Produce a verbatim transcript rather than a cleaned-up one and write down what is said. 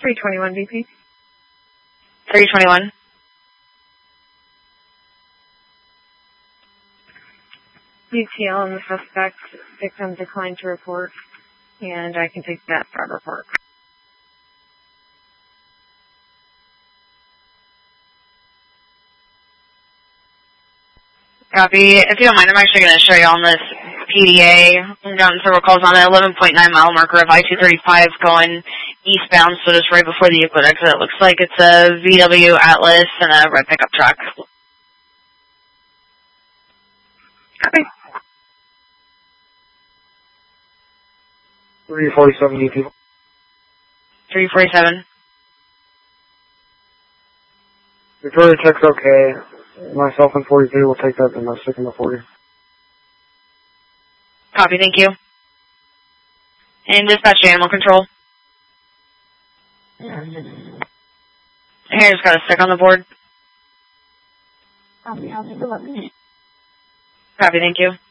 three twenty-one V P. three twenty-one. D T L and the suspect, victim declined to report, and I can take that for a report. Copy. If you don't mind, I'm actually going to show you on this P D A. I've gotten several calls on an eleven point nine mile marker of I two thirty-five going eastbound, so just right before the Euclid exit. It looks like it's a V W Atlas and a red pickup truck. Copy. three forty-seven V P. three forty-seven. Victoria check's okay. Myself and forty-three will take that and I'll stick in the forty. Copy, thank you. And dispatch to animal control. Hair's got a stick on the board. Copy, I'll take a look. Copy, thank you.